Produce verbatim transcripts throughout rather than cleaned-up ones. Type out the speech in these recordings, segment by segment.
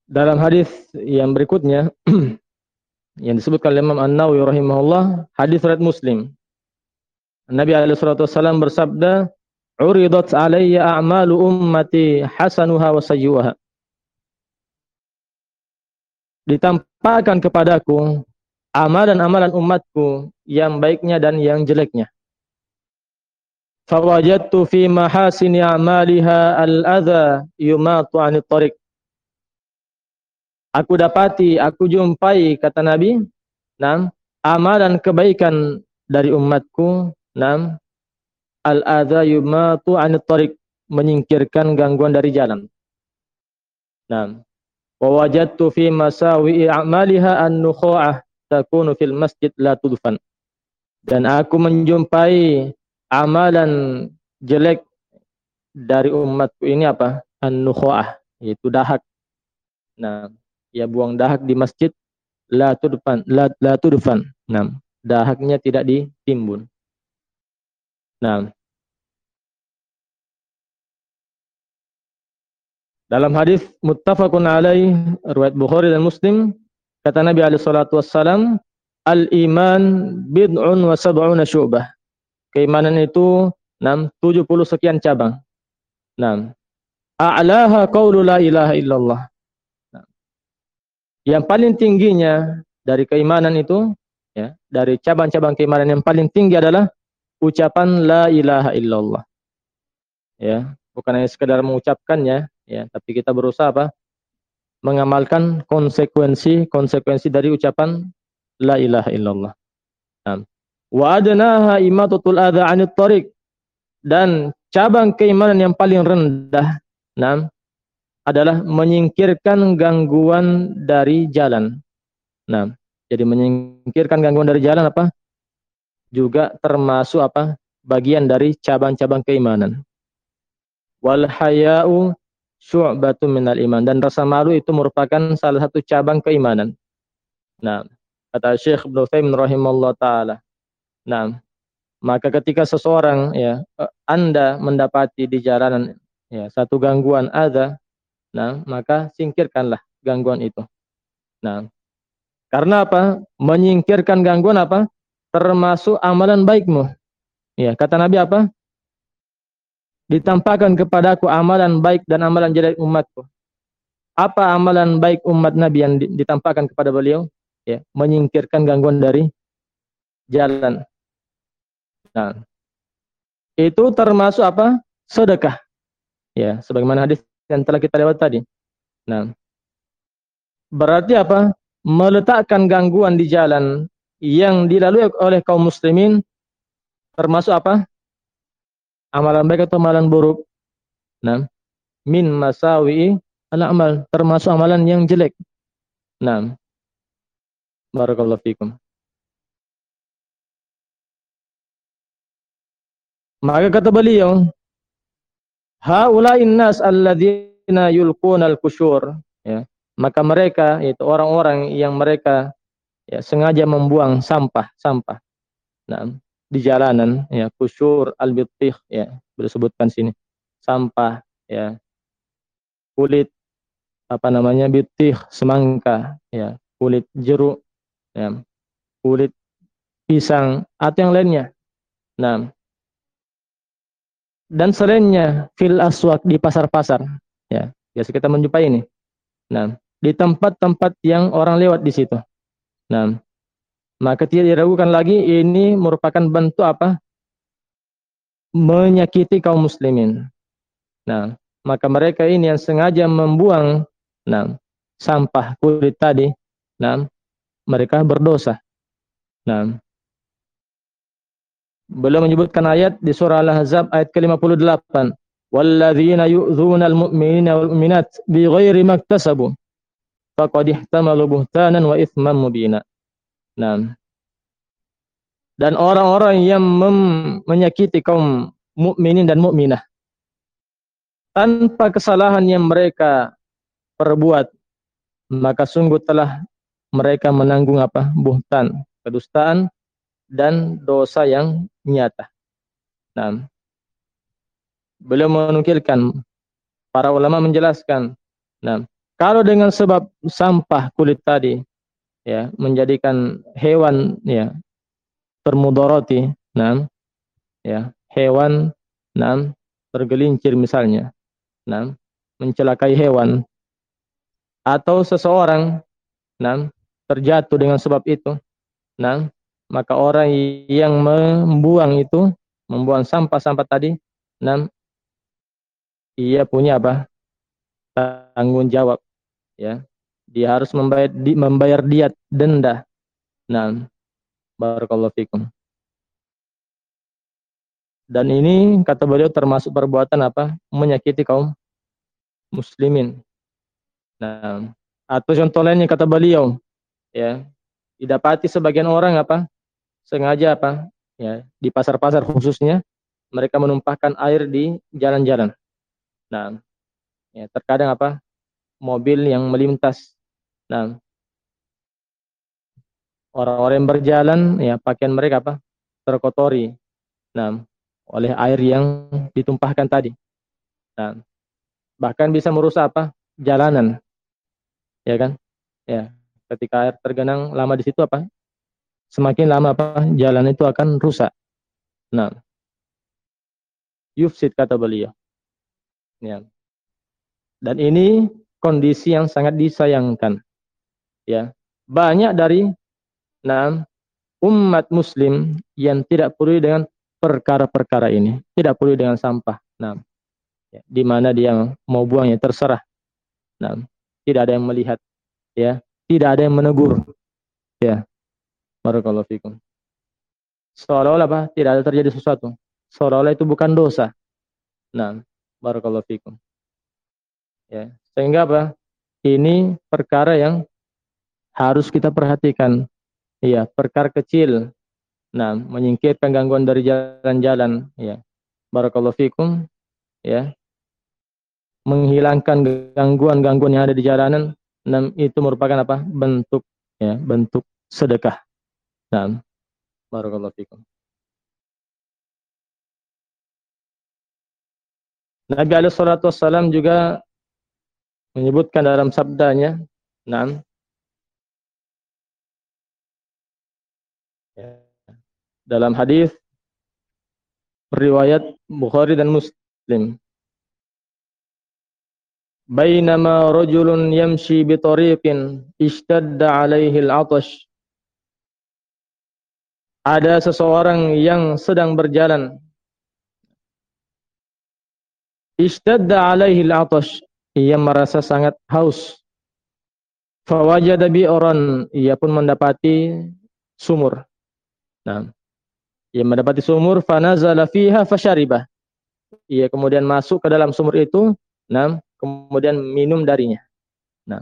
dalam hadis yang berikutnya yang disebutkan oleh Imam An-Nawawi rahimahullah, hadis riwayat Muslim. Nabi alaihi salatu wasallam bersabda, "Uridat alayya a'malu ummati hasanuha wa sayyi'uha." Ditampakkan kepadaku amalan-amalan umatku yang baiknya dan yang jeleknya. Fawajadtu fi mahasini a'maliha al-adha yumatu 'anit tariq. Aku dapati, aku jumpai, kata Nabi, nam, amalan kebaikan dari umatku, nam, al-adha yumatu 'anit tariq, menyingkirkan gangguan dari jalan. Nam. Wa wajadtu fi masawi'i a'maliha an-nukhu'ah takunu fil masjid la tudfan. Dan aku menjumpai amalan jelek dari umatku ini apa? An-nukhu'ah, yaitu dahak. Nah, ya buang dahak di masjid, la tudfan, la, la tudfan. Nah, dahaknya tidak ditimbun. Nah, dalam hadis muttafaqun alaih riwayat Bukhari dan Muslim, kata Nabi alaihi salatu wassalam, al-iman bid'un wa sab'una syu'bah. Keimanan itu enam tujuh puluh sekian cabang. enam. A'laha qaulu la ilaha illallah. Nah, yang paling tingginya dari keimanan itu, ya, dari cabang-cabang keimanan yang paling tinggi adalah ucapan la ilaha illallah. Ya, bukan hanya sekedar mengucapkannya, ya, tapi kita berusaha apa? Mengamalkan konsekuensi-konsekuensi dari ucapan la ilaha illallah. Nah, wa adnaha imatatul adza 'anit thariq, dan cabang keimanan yang paling rendah, nah, adalah menyingkirkan gangguan dari jalan. Nah, jadi menyingkirkan gangguan dari jalan apa? Juga termasuk apa? Bagian dari cabang-cabang keimanan. Wal haya'u syu'batun minal iman, dan rasa malu itu merupakan salah satu cabang keimanan. Nah, kata Syekh Ibnu Utsaimin rahimahullah taala. Nah, maka ketika seseorang, ya, Anda mendapati di jalanan, ya, satu gangguan adza, nah, maka singkirkanlah gangguan itu. Nah, karena apa? Menyingkirkan gangguan apa? Termasuk amalan baikmu. Ya, kata Nabi apa? Ditampakkan kepadaku amalan baik dan amalan jelek umatku. Apa amalan baik umat Nabi yang ditampakkan kepada beliau? Ya, menyingkirkan gangguan dari jalan. Nah, itu termasuk apa? Sedekah. Ya, sebagaimana hadis yang telah kita lewat tadi. Nah, berarti apa? Meletakkan gangguan di jalan yang dilalui oleh kaum muslimin termasuk apa? Amalan baik atau amalan buruk? Nah, min masawi'i al-amal, termasuk amalan yang jelek. Nah, barakallahu fikum. Maka kata beliau, haula'in nas alladzina yulquna al-qusyur, ya. Maka mereka, yaitu orang-orang yang mereka, ya, sengaja membuang sampah-sampah. Nah, di jalanan, ya, kusyur al-bittih, ya, disebutkan sini. Sampah, ya. Kulit apa namanya? Bittih, semangka, ya, kulit jeruk, ya, kulit pisang atau yang lainnya. Nah, dan selainnya fil aswaq, di pasar-pasar, ya. Biasa kita menjumpai ini. Nah, di tempat-tempat yang orang lewat di situ. Nah, maka tidak diragukan lagi ini merupakan bentuk apa? Menyakiti kaum muslimin. Nah, maka mereka ini yang sengaja membuang, nah, sampah kulit tadi, nah, mereka berdosa. Nah, beliau menyebutkan ayat di surah Al-Ahzab ayat ke lima puluh delapan. Walladzina yu'dzuna al-mu'minina wal mu'minat bighairi maktasabu faqad ihtamalu buhtanan wa itsman mubina. Nah, dan orang-orang yang menyakiti kaum mukminin dan mukminah tanpa kesalahan yang mereka perbuat, maka sungguh telah mereka menanggung apa? Buhtan, kedustaan dan dosa yang nyata. Nah, beliau menukilkan, para ulama menjelaskan, nah, Kalau dengan sebab sampah kulit tadi, ya, menjadikan hewan, ya, termudarati, nah, ya, hewan, nah, tergelincir misalnya, nah, mencelakai hewan, atau seseorang, nah, terjatuh dengan sebab itu, nah, maka orang yang membuang itu, membuang sampah-sampah tadi, nah, ia punya apa? Tanggung jawab, ya. Dia harus membayar di, membayar diat denda. Nah, barakallahu fikum. Dan ini kata beliau termasuk perbuatan apa? Menyakiti kaum muslimin. Nah, atau contoh lainnya kata beliau, ya, didapati sebagian orang apa? Sengaja apa? Ya, di pasar-pasar khususnya mereka menumpahkan air di jalan-jalan. Nah, ya, terkadang apa? Mobil yang melintas. Nah, orang-orang yang berjalan, ya, pakaian mereka apa? Terkotori. Nah, oleh air yang ditumpahkan tadi. Nah, bahkan bisa merusak apa? Jalanan, ya kan? Ya, ketika air tergenang lama di situ apa? Semakin lama apa? Jalan itu akan rusak. Nah, yufsid kata beliau. Ya. Dan ini kondisi yang sangat disayangkan. Ya, banyak dari nah, umat Muslim yang tidak peduli dengan perkara-perkara ini, tidak peduli dengan sampah. Nah, ya, di mana dia mau buangnya terserah. Nah, tidak ada yang melihat, ya, tidak ada yang menegur. Ya, barakallahu fikum. Seolah-olah apa? Tidak ada terjadi sesuatu. Seolah-olah itu bukan dosa. Nah, barakallahu fikum. Ya, sehingga apa? Ini perkara yang harus kita perhatikan. Ya, perkara kecil. Nah, menyingkirkan gangguan dari jalan-jalan. Ya, barakallahu fikum. Ya, menghilangkan gangguan-gangguan yang ada di jalanan. Nah, itu merupakan apa? Bentuk, ya, bentuk sedekah. Nah, barakallahu fikum. Nabi alaihi salatu wassalam juga menyebutkan dalam sabdanya, nah, ya, dalam hadis riwayat Bukhari dan Muslim, bainama rajulun yamshi bi tariqin ishtadda alaihi al-'atash, ada seseorang yang sedang berjalan, ishtadda alaihi al-'atash, ia merasa sangat haus, fawajada bi'ran, ia pun mendapati sumur. Nah, ia mendapati sumur, fanazala fiha fasyaribah, ia kemudian masuk ke dalam sumur itu, nah, kemudian minum darinya. Nah,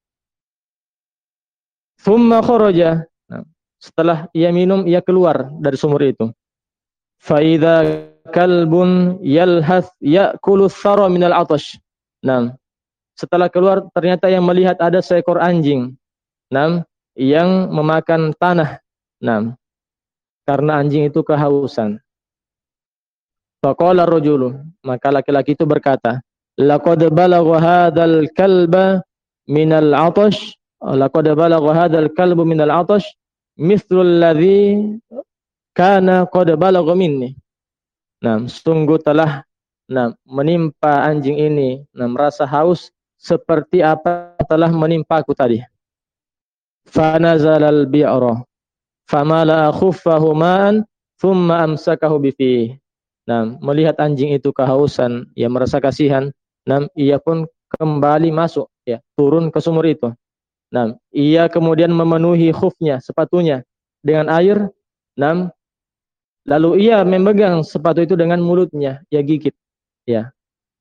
thumma kharaja, nah, setelah ia minum, ia keluar dari sumur itu. Fa idza kalbun yalhath ya'kulu thara minal 'atash. Nah, setelah keluar ternyata yang melihat ada seekor anjing, nah, yang memakan tanah. Nah, karena anjing itu kehausan. Faqala ar-rajulu, maka laki-laki itu berkata, laqad balagha hadzal kalba minal 'atash, laqad balagha hadzal kalbu minal 'atash mithlul ladzi kana qad balagha minni. Nah, sungguh telah, nah, menimpa anjing ini, nah, merasa haus seperti apa telah menimpa aku tadi. Fa nazala al-bi'ra famala khuffahu ma'an thumma amsakahu bifihi. Nah, melihat anjing itu kehausan, ia merasa kasihan, nah, ia pun kembali masuk, ya, turun ke sumur itu. Nah, ia kemudian memenuhi khufnya, sepatunya dengan air, nah, lalu ia memegang sepatu itu dengan mulutnya, ia gigit, ya.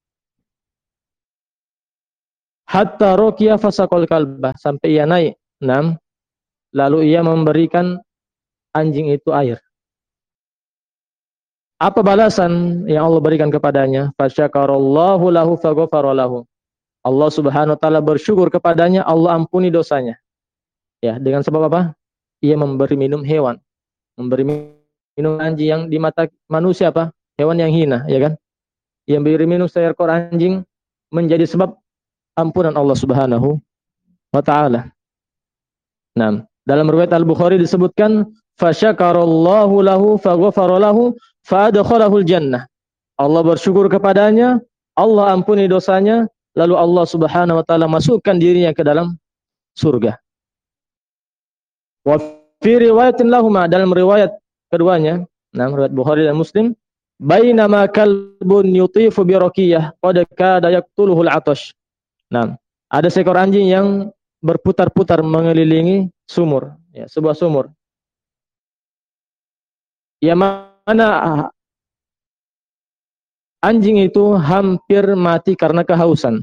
Hatta rokiya fasaqal kalbah, sampai ia naik, nah, lalu ia memberikan anjing itu air. Apa balasan yang Allah berikan kepadanya? Fasyakarallahu lahu faghafara lahu. Allah Subhanahu wa taala bersyukur kepadanya, Allah ampuni dosanya. Ya, dengan sebab apa? Ia memberi minum hewan. Memberi minum anjing yang di mata manusia apa? Hewan yang hina, ya kan? Ia memberi minum seekor anjing menjadi sebab ampunan Allah Subhanahu wa taala. Nah, dalam riwayat Al-Bukhari disebutkan fasyakarallahu lahu faghfara lahu fa'adkhalahul jannah. Allah bersyukur kepadanya, Allah ampuni dosanya, lalu Allah Subhanahu wa taala masukkan dirinya ke dalam surga. Wa fi riwayatin lahuma, dalam riwayat keduanya, nah riwayat Bukhari dan Muslim, bainama kalbun yutifu bi raqiyah qad kada yaqtuluhu al-'atash. Nah, ada seekor anjing yang berputar-putar mengelilingi sumur, ya, sebuah sumur. Yang mana anjing itu hampir mati karena kehausan.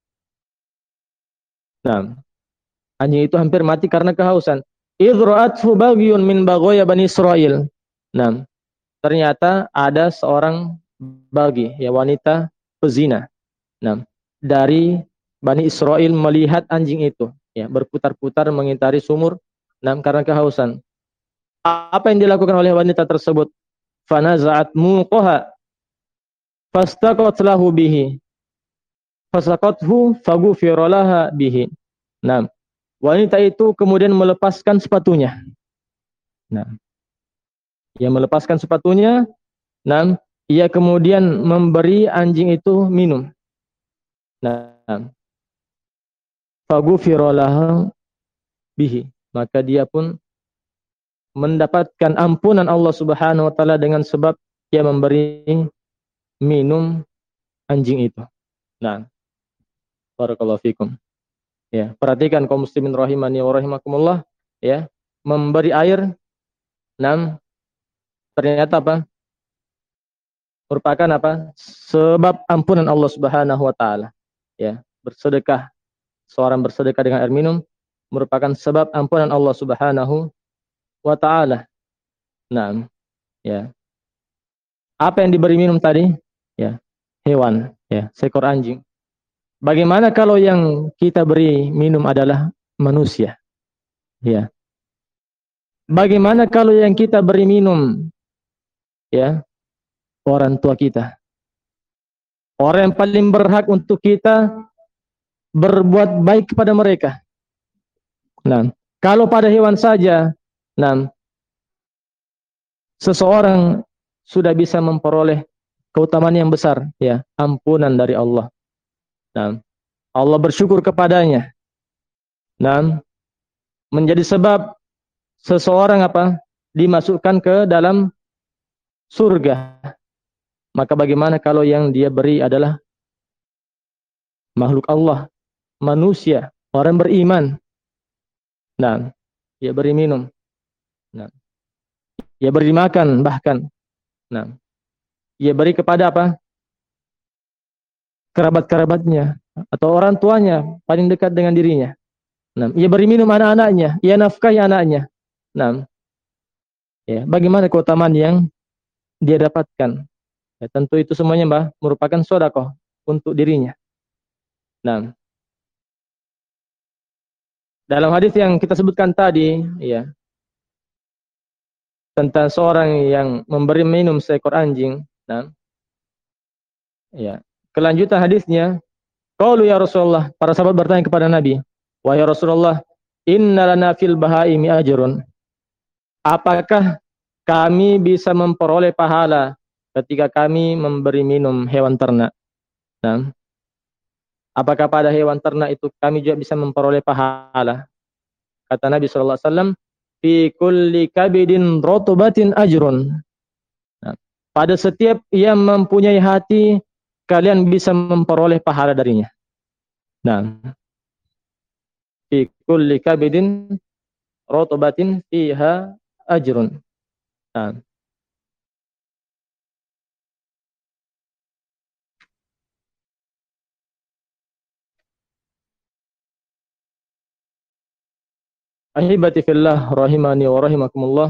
Nah, anjing itu hampir mati karena kehausan. Idra'athu baghiyun min baghaya Bani Israil. Nah, ternyata ada seorang bagi, ya, wanita pezina. Nah, dari Bani Israil melihat anjing itu, ya, berputar-putar mengitari sumur, nah, karena kehausan. Apa yang dilakukan oleh wanita tersebut? Fanaza'at muqaha fastaqat lahu bihi fasaqathu faghufira laha bihi. Nah, wanita itu kemudian melepaskan sepatunya. Nah, ia melepaskan sepatunya, nah, ia kemudian memberi anjing itu minum. Nah, faghufira laha bihi, maka dia pun mendapatkan ampunan Allah Subhanahu wa taala dengan sebab dia memberi minum anjing itu. Nah, barakallahu fikum. Ya, perhatikan kaum muslimin rahimani wa rahimakumullah, ya, memberi air, nah, ternyata apa? Merupakan apa? Sebab ampunan Allah Subhanahu wa taala. Ya, bersedekah, seorang bersedekah dengan air minum merupakan sebab ampunan Allah Subhanahu wa taala. Nah, ya. Apa yang diberi minum tadi? Ya, hewan, ya, seekor anjing. Bagaimana kalau yang kita beri minum adalah manusia? Ya. Bagaimana kalau yang kita beri minum, ya, orang tua kita? Orang yang paling berhak untuk kita berbuat baik kepada mereka. Nah, kalau pada hewan saja, nah, seseorang sudah bisa memperoleh keutamaan yang besar, ya, ampunan dari Allah. Nah, Allah bersyukur kepadanya. Nah, menjadi sebab seseorang apa? Dimasukkan ke dalam surga. Maka bagaimana kalau yang dia beri adalah makhluk Allah, manusia, orang beriman. Nah, dia beri minum. Nah, dia beri makan bahkan. Nah, dia beri kepada apa? Kerabat-kerabatnya atau orang tuanya paling dekat dengan dirinya. Nah, ia beri minum anak-anaknya, ia nafkahi anaknya. Nah, ya, bagaimana keutamaan yang dia dapatkan? Ya, tentu itu semuanya, Mbah, merupakan sedekah untuk dirinya. Nah, dalam hadis yang kita sebutkan tadi, ya, tentang seorang yang memberi minum seekor anjing, nah, ya, kelanjutan hadisnya, qalu ya Rasulullah, para sahabat bertanya kepada Nabi, wahai Rasulullah, inna lana fil bahaimi ajrun. Apakah kami bisa memperoleh pahala ketika kami memberi minum hewan ternak? Nah, apakah pada hewan ternak itu kami juga bisa memperoleh pahala? Kata Nabi sallallahu alaihi wasallam, fi kulli kabidin rotubatin ajrun. Nah, pada setiap yang mempunyai hati, kalian bisa memperoleh pahala darinya. Nah, fi kulli kabidin rotubatin fiha ajrun. Nah, ahibati fillah rahimani wa rahimakumullah.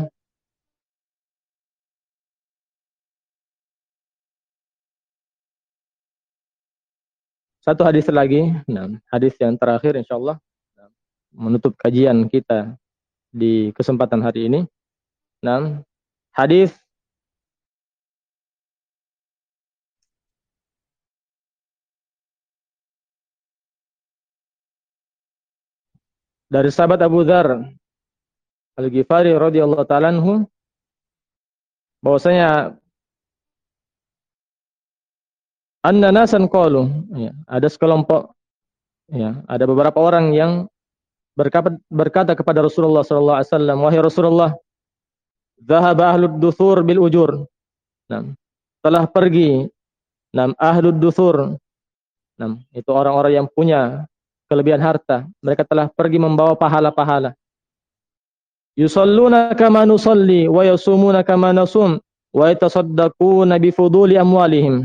Satu hadis lagi, nah, hadis yang terakhir insyaallah, nah, menutup kajian kita di kesempatan hari ini. Nah, hadis dari sahabat Abu Dzar Al-Ghifari radhiyallahu ta'ala anhu bahwasanya anna nasan qalu, ya, ada sekelompok, ya, ada beberapa orang yang berkata, berkata kepada Rasulullah sallallahu alaihi wasallam, wahai Rasulullah, dhahaba ahlud duthur bil ujur. Nah, telah pergi nam ahlud duthur. Nah, itu orang-orang yang punya kelebihan harta. Mereka telah pergi membawa pahala-pahala. Yusalluna kama nusalli wa yasumuna kama nasum wa yatasaddaquna bi fuduli amwalihim.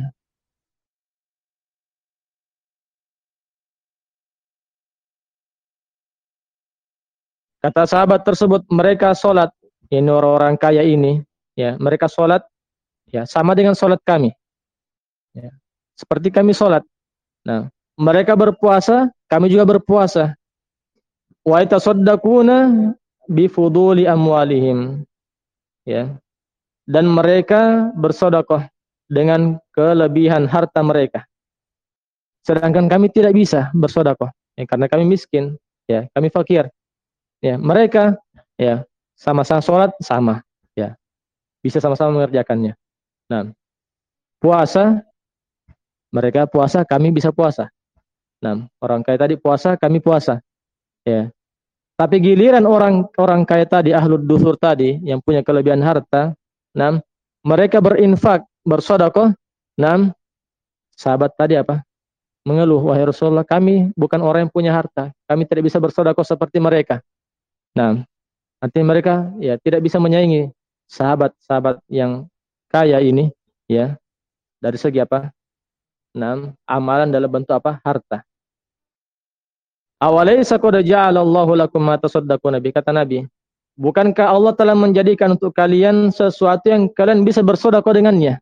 Kata sahabat tersebut, mereka sholat, ini orang-orang kaya ini, ya, mereka sholat, ya, sama dengan sholat kami, ya, seperti kami sholat. Nah, mereka berpuasa, kami juga berpuasa. Wa yatasaddaquna bi fuduli amwalihim, ya, dan mereka bersedekah dengan kelebihan harta mereka. Sedangkan kami tidak bisa bersedekah, ya, karena kami miskin, ya, kami fakir. Ya, mereka, ya, sama-sama sholat sama, ya, bisa sama-sama mengerjakannya. Nah, puasa, mereka puasa, kami bisa puasa. Nah, orang kaya tadi puasa, kami puasa, ya. Tapi giliran orang orang kaya tadi, ahlud duthur tadi, yang punya kelebihan harta, nah, mereka berinfak, bersedekah, nah, sahabat tadi apa? Mengeluh, wahai Rasulullah, kami bukan orang yang punya harta, kami tidak bisa bersedekah seperti mereka. Nah, artinya mereka, ya, tidak bisa menyaingi sahabat-sahabat yang kaya ini, ya, dari segi apa? Nah, amalan dalam bentuk apa? Harta. Awalaysa qad ja'alallahu lakum ma tasaddaquna bi, kata Nabi. Bukankah Allah telah menjadikan untuk kalian sesuatu yang kalian bisa bersedekah dengannya?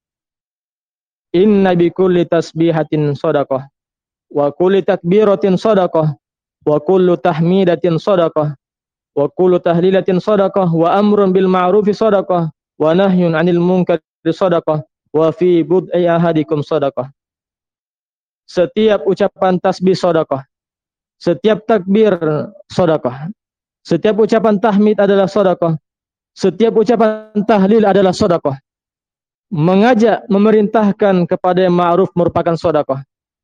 Inna bi kulli tasbihatin shadaqah wa kulli takbiratin shadaqah wa kullu tahmidatin shadaqah wa kullu tahlilatin shadaqah wa amrun bil ma'rufi shadaqah wa nahyun 'anil munkari shadaqah wa fi bud'i ahadikum shadaqah. Setiap ucapan tasbih shadaqah, setiap takbir shadaqah, setiap ucapan tahmid adalah shadaqah, setiap ucapan tahlil adalah shadaqah. Mengajak, memerintahkan kepada yang ma'ruf merupakan shadaqah,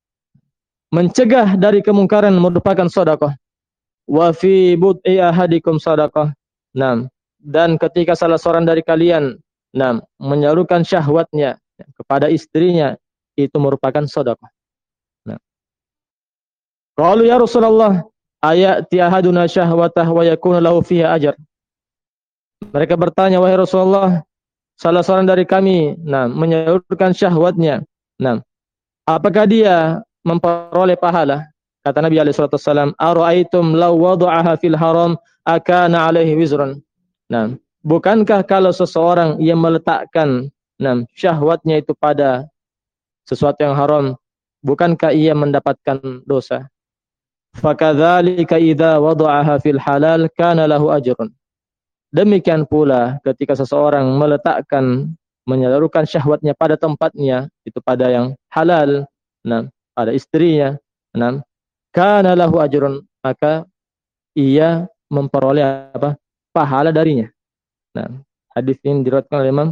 mencegah dari kemungkaran merupakan shadaqah. Wa fi bud'i ahadikum shadaqah. Naam, dan ketika salah seorang dari kalian, naam, menyalurkan syahwatnya kepada istrinya, itu merupakan shadaqah. Nah, qalu ya Rasulullah, ayati ahaduna syahwatah wa yakunu lahu fiha ajr. Mereka bertanya, wahai Rasulullah, salah seorang dari kami, nah, menyalurkan syahwatnya, nah, apakah dia memperoleh pahala? Kata Nabi alaihi salatu wasallam, ara'aitum law wada'aha fil haram akana alaihi wizrun. Nah, bukankah kalau seseorang yang meletakkan, nah, syahwatnya itu pada sesuatu yang haram, bukankah ia mendapatkan dosa? Fakadzalika idza wada'aha fil halal kana lahu ajrun. Demikian pula ketika seseorang meletakkan, menyalurkan syahwatnya pada tempatnya, itu pada yang halal, nah, pada istrinya, nah, kana lahu ajrun, maka ia memperoleh apa? Pahala darinya. Nah, hadis ini diriwayatkan oleh Imam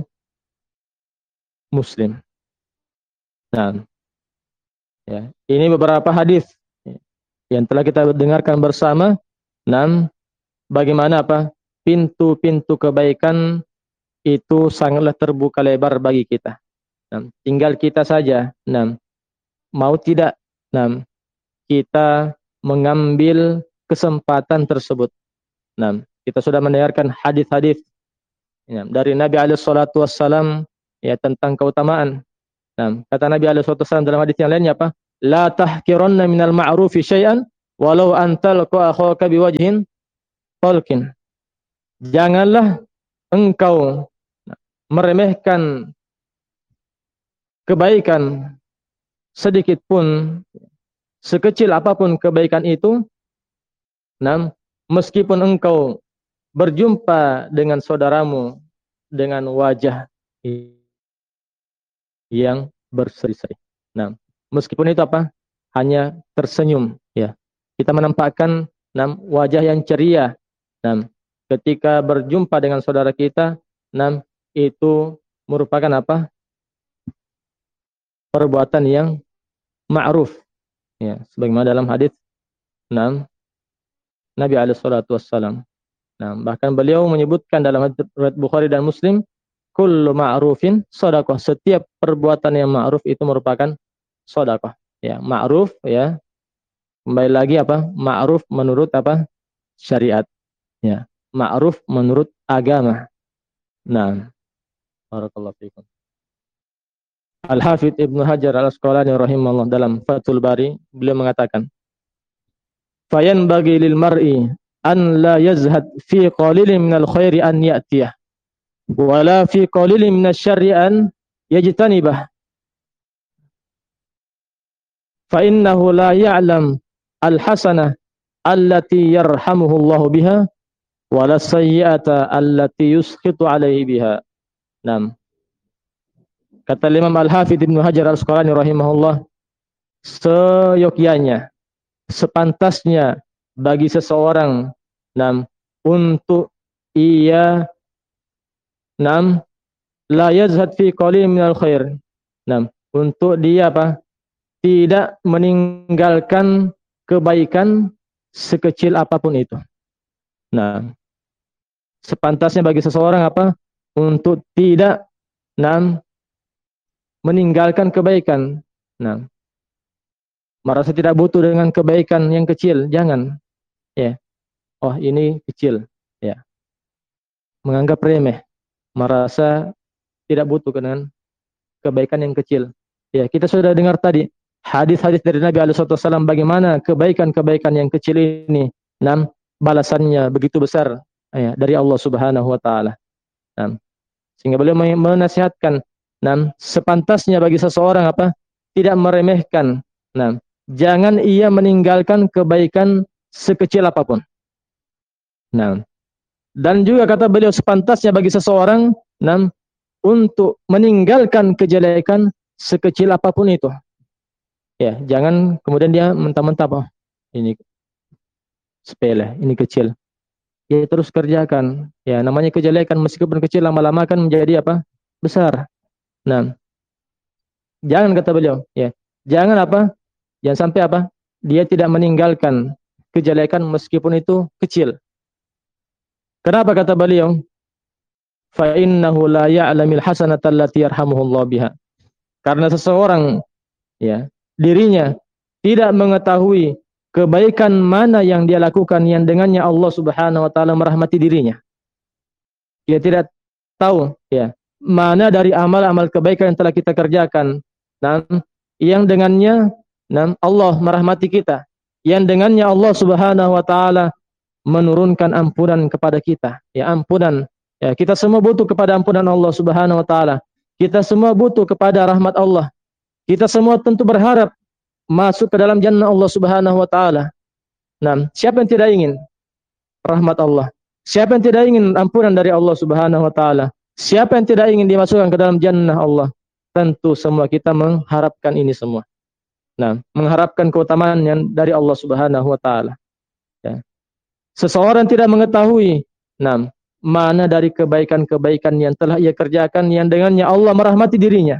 Muslim. Nah, ya, ini beberapa hadis yang telah kita dengarkan bersama. Nah, bagaimana apa? Pintu-pintu kebaikan itu sangatlah terbuka lebar bagi kita. Nah, tinggal kita saja, nah, mau tidak, nah, kita mengambil kesempatan tersebut. Nah, kita sudah mendengarkan hadis-hadis, ya, dari Nabi alaihi salatu wassalam, ya, tentang keutamaan. Nah, kata Nabi alaihi salatu wassalam dalam hadis yang lainnya apa? La tahkiranna minal ma'rufi syai'an walau an talqa akhaka biwajhin talqin. Janganlah engkau meremehkan kebaikan sedikit pun, sekecil apapun kebaikan itu, nah, meskipun engkau berjumpa dengan saudaramu dengan wajah yang berseri-seri. Nah, meskipun itu apa? Hanya tersenyum, ya. Kita menampakkan enam wajah yang ceria. Enam ketika berjumpa dengan saudara kita, enam itu merupakan apa? Perbuatan yang ma'ruf. Ya, sebagaimana dalam hadis enam Nabi alaihi salatu wassalam. Nah, bahkan beliau menyebutkan dalam hadis riwayat Bukhari dan Muslim, kullu ma'rufin shadaqah. Setiap perbuatan yang ma'ruf itu merupakan shadaqah. Ya, ma'ruf ya. Kembali lagi apa? Ma'ruf menurut apa? Syariat. Ya, ma'ruf menurut agama. Nah, barakallahu fikum. Al-Hafidz Ibnu Hajar Al-Asqalani rahimahullah dalam Fathul Bari, beliau mengatakan, fayan bagi lil mar'i an la yazhad fi qalilin minal khairi an ya'tiyah wala fi qalilin minasy syarri an yajtanibah fa innahu la ya'lam al-hasanah allati yarhamuhu Allah biha wala sayyi'ata allati yuskhitu alaihi biha. Naam. Kata Imam Al-Hafidz Ibnu Hajar Al-Asqalani rahimahullah, seyogyanya, sepantasnya bagi seseorang nam untuk ia nam la yazhad fi qalil minal khair. Nam untuk dia apa? Tidak meninggalkan kebaikan sekecil apapun itu. Nah, sepantasnya bagi seseorang apa? Untuk tidak nam meninggalkan kebaikan. Nah, merasa tidak butuh dengan kebaikan yang kecil, jangan. Ya. Oh, ini kecil, ya. Menganggap remeh, merasa tidak butuh dengan kebaikan yang kecil. Ya, kita sudah dengar tadi hadis-hadis dari Nabi alaihi wasallam bagaimana kebaikan-kebaikan yang kecil ini, nam balasannya begitu besar ya dari Allah Subhanahu wa taala. Nam. Sehingga beliau menasihatkan, nam sepantasnya bagi seseorang apa? Tidak meremehkan. Nam, jangan ia meninggalkan kebaikan sekecil apapun. Nah, dan juga kata beliau sepantasnya bagi seseorang nam untuk meninggalkan kejelekan sekecil apapun itu. Ya, jangan kemudian dia mentah-mentah, oh, ini sepele, ini kecil. Ya terus kerjakan. Ya, namanya kejelekan meskipun kecil lama-lama akan menjadi apa? Besar. Nah, jangan kata beliau, ya. Jangan apa? Jangan sampai apa? Dia tidak meninggalkan kejelekan meskipun itu kecil. Kenapa kata beliau? Fa innahu la ya'lamil hasanata allati yarhamuhullahu biha. Karena seseorang ya, dirinya tidak mengetahui kebaikan mana yang dia lakukan yang dengannya Allah Subhanahu wa taala merahmati dirinya. Dia tidak tahu ya, mana dari amal-amal kebaikan yang telah kita kerjakan dan yang dengannya nam Allah merahmati kita, yang dengannya Allah Subhanahu wa taala menurunkan ampunan kepada kita. Ya, ampunan. Ya, kita semua butuh kepada ampunan Allah Subhanahu wa taala. Kita semua butuh kepada rahmat Allah. Kita semua tentu berharap masuk ke dalam jannah Allah Subhanahu wa taala. Nah, siapa yang tidak ingin rahmat Allah? Siapa yang tidak ingin ampunan dari Allah Subhanahu wa taala? Siapa yang tidak ingin dimasukkan ke dalam jannah Allah? Tentu semua kita mengharapkan ini semua. Nah, mengharapkan keutamaan yang dari Allah Subhanahu wa taala. Ya. Seseorang tidak mengetahui nah, mana dari kebaikan-kebaikan yang telah ia kerjakan yang dengannya Allah merahmati dirinya.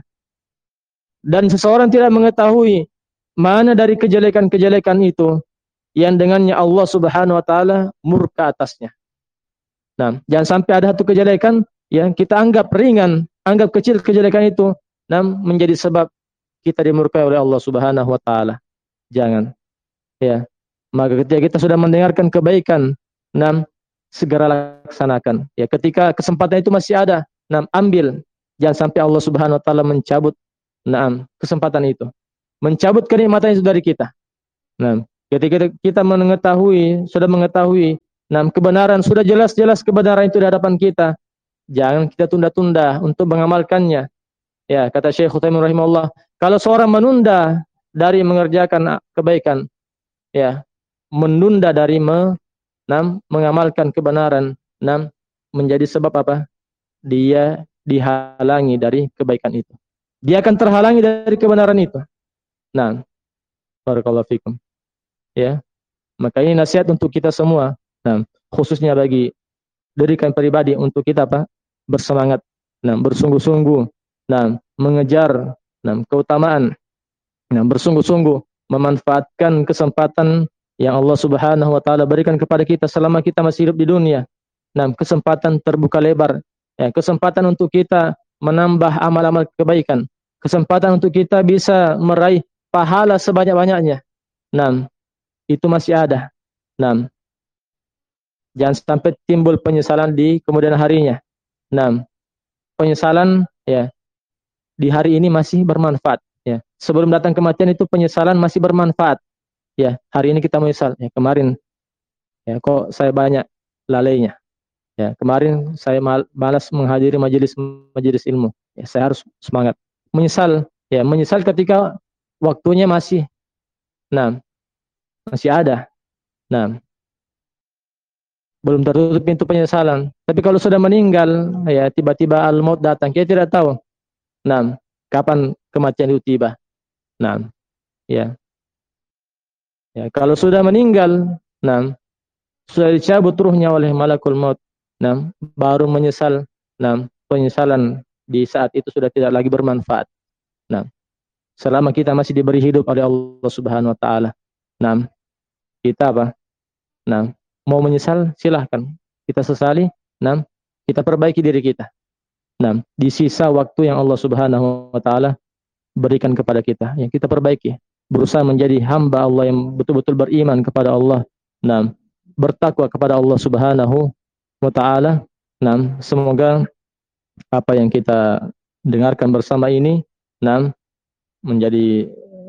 Dan seseorang tidak mengetahui mana dari kejelekan-kejelekan itu yang dengannya Allah Subhanahu wa taala murka atasnya. Nah, jangan sampai ada satu kejelekan yang kita anggap ringan, anggap kecil kejelekan itu, nah menjadi sebab kita dimurkai oleh Allah Subhanahu wa taala. Jangan. Ya. Maka ketika kita sudah mendengarkan kebaikan, nah segera laksanakan. Ya, ketika kesempatan itu masih ada, nah ambil. Jangan sampai Allah Subhanahu wa taala mencabut nah kesempatan itu. Mencabut kenikmatan itu dari kita. Nah, ketika kita mengetahui, sudah mengetahui, nah kebenaran, sudah jelas-jelas kebenaran itu di hadapan kita, jangan kita tunda-tunda untuk mengamalkannya. Ya, kata Syekh Utsaimin rahimahullah, kalau seorang menunda dari mengerjakan kebaikan, ya, menunda dari me, nam, mengamalkan kebenaran, nam, menjadi sebab apa? Dia dihalangi dari kebaikan itu. Dia akan terhalangi dari kebenaran itu. Nah, barakallahu fikum. Ya. maka ini nasihat untuk kita semua. Nah, khususnya bagi diri kami pribadi untuk kita apa? Bersemangat, nah, bersungguh-sungguh, nah, mengejar, nah, keutamaan, nah, bersungguh-sungguh memanfaatkan kesempatan yang Allah Subhanahu wa taala berikan kepada kita selama kita masih hidup di dunia. Nah, kesempatan terbuka lebar, ya, kesempatan untuk kita menambah amal-amal kebaikan, kesempatan untuk kita bisa meraih pahala sebanyak-banyaknya. Nah, itu masih ada. Nah, jangan sampai timbul penyesalan di kemudian harinya. Nah, penyesalan ya di hari ini masih bermanfaat. Ya, sebelum datang kematian itu penyesalan masih bermanfaat. Ya, hari ini kita menyesal. Ya, kemarin ya kok saya banyak lalainya. Ya, kemarin saya mal, malas menghadiri majelis majelis ilmu. Ya, saya harus semangat. Menyesal, ya, menyesal ketika waktunya masih, nah, masih ada. Nah, belum tertutup pintu penyesalan. Tapi kalau sudah meninggal, ya tiba-tiba al-maut datang, kita tidak tahu. Nah, kapan kematian itu tiba. Nah, ya. Ya, kalau sudah meninggal, nah, sudah dicabut ruhnya oleh malakul maut. Nah, baru menyesal. Nah, penyesalan di saat itu sudah tidak lagi bermanfaat. Nah, selama kita masih diberi hidup oleh Allah Subhanahu wa taala. Nah, kita apa? Nah, mau menyesal silahkan. Kita sesali, nah, kita perbaiki diri kita. Nah, di sisa waktu yang Allah Subhanahu wa taala berikan kepada kita, yang kita perbaiki. Berusaha menjadi hamba Allah yang betul-betul beriman kepada Allah. Nah, bertakwa kepada Allah Subhanahu wa taala. Nah, semoga apa yang kita dengarkan bersama ini, nah, menjadi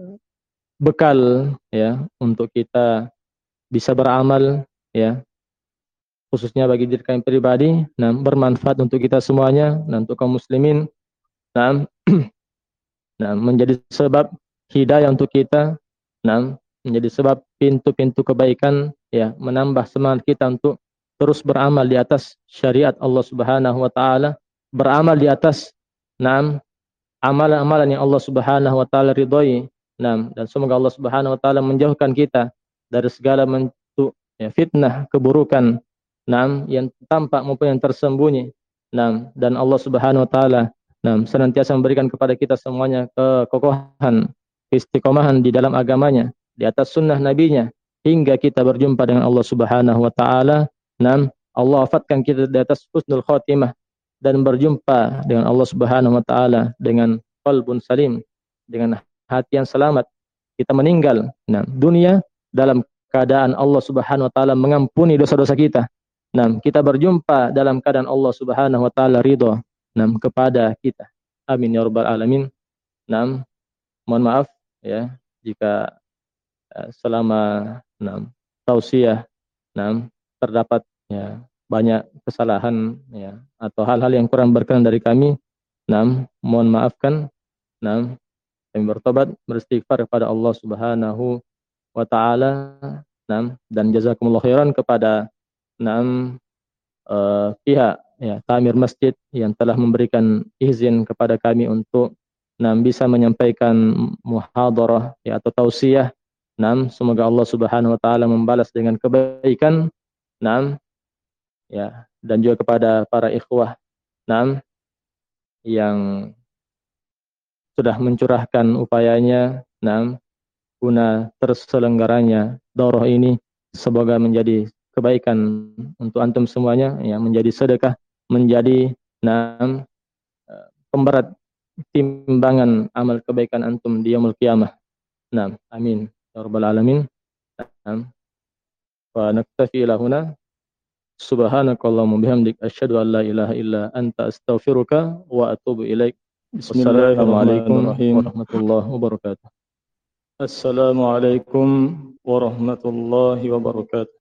bekal ya untuk kita bisa beramal ya, khususnya bagi diri kami pribadi, nah, bermanfaat untuk kita semuanya, nah, untuk kaum muslimin, nah, nah, menjadi sebab hidayah untuk kita, nah, menjadi sebab pintu-pintu kebaikan ya, menambah semangat kita untuk terus beramal di atas syariat Allah Subhanahu wa taala, beramal di atas, nah, amalan-amalan yang Allah Subhanahu wa taala ridhoi. Nah, dan semoga Allah Subhanahu wa taala menjauhkan kita dari segala bentuk ya, fitnah, keburukan, nah, yang tampak maupun yang tersembunyi. Nah, dan Allah Subhanahu wa taala, nah, senantiasa memberikan kepada kita semuanya kekokohan, istiqomahan di dalam agamanya, di atas sunnah nabinya, hingga kita berjumpa dengan Allah Subhanahu wa taala. Nah, Allah wafatkan kita di atas husnul khotimah dan berjumpa dengan Allah Subhanahu wa taala dengan qalbun salim, dengan hati yang selamat. Kita meninggal, nah, dunia dalam keadaan Allah Subhanahu wa taala mengampuni dosa-dosa kita. Nah, kita berjumpa dalam keadaan Allah Subhanahu wa taala ridha, nah, kepada kita. Amin ya rabbal alamin. Nah, mohon maaf ya jika uh, selama nah, tausiah nah, terdapat ya banyak kesalahan ya atau hal-hal yang kurang berkenan dari kami. Nah, mohon maafkan. Nah, kami bertobat, beristighfar kepada Allah Subhanahu wa taala. Nah, dan jazakumullah khairan kepada enam uh, pihak ya Tamir Masjid yang telah memberikan izin kepada kami untuk nah, bisa menyampaikan muhadharah ya atau tausiah. Nah, semoga Allah Subhanahu wa taala membalas dengan kebaikan. Nah, ya, dan juga kepada para ikhwah nah, yang sudah mencurahkan upayanya nah, guna terselenggaranya daurah ini, semoga menjadi kebaikan untuk antum semuanya, ya, menjadi sedekah, menjadi nah, pemberat timbangan amal kebaikan antum di yaumul qiyamah. Nah, amin ya rabbal alamin. Nah, wa naktafi ila huna. Subhanakallahumma bihamdik asyhadu an la ilaha illa anta astaghfiruka wa atubu ilaik. Assalamualaikum warahmatullahi wabarakatuh. Assalamualaikum warahmatullahi wabarakatuh.